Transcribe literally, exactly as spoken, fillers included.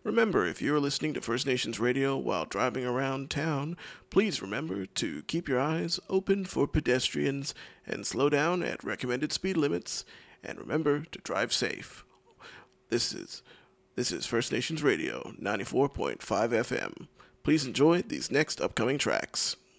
Remember, if you're listening to First Nations Radio while driving around town, please remember to keep your eyes open for pedestrians and slow down at recommended speed limits, and remember to drive safe. This is this is First Nations Radio, ninety-four point five F M. Please enjoy these next upcoming tracks.